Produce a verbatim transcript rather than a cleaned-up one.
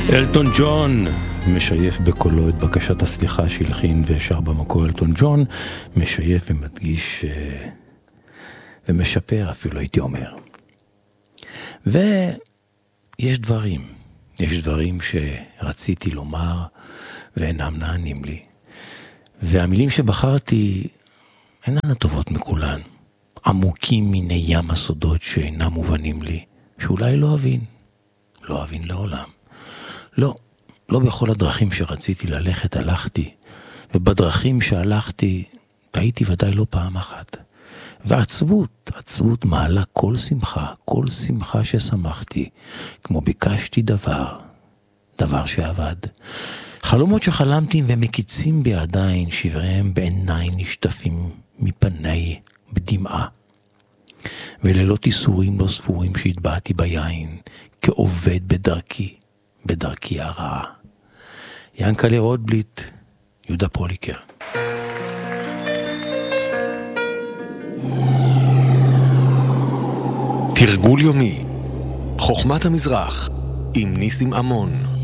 אלטון ג'ון משייף בקולו את בקשת הסליחה שהלחין ושר במקור. אלטון ג'ון משייף ומדגיש ומשפר אפילו, הייתי אומר. ויש דברים, יש דברים שרציתי לומר ואינם נענים לי. והמילים שבחרתי אינן הטובות מכולן. עמוקים מיני ים הסודות שאינם מובנים לי, שאולי לא אבין, לא אבין לעולם. לא, לא בכל הדרכים שרציתי ללכת הלכתי, ובדרכים שהלכתי טעיתי ודאי לא פעם אחת. ועצבות, עצבות מעלה כל שמחה, כל שמחה ששמחתי, כמו ביקשתי דבר, דבר שעבד. חלומות שחלמתי ומקיצים בי עדיין, שבריהם בעיניי נשטפים מפני בדמעה. ולילות איסורים לא ספורים שהטבעתי ביין, כעובד בדרכי, בדרכי הרעה. ינקלה רוטבליט, יהודה פוליקר. תרגול יומי, חוכמת המזרח, עם ניסים אמון.